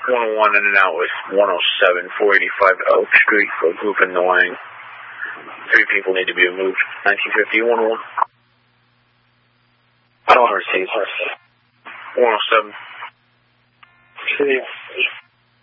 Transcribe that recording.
101 in and out with 107, 485 Elk Street for a group in the lane. 3 people need to be removed. 1950, 101. Call her, Caesar. 107. See.